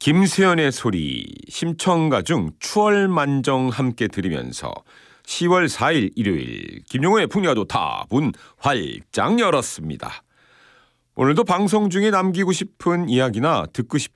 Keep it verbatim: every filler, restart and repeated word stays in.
김수현의 소리, 심청가 중 추월만정 함께 들으면서 시월 사일 일요일 김용호의 풍야도 다문 활짝 열었습니다. 오늘도 방송 중에 남기고 싶은 이야기나 듣고 싶은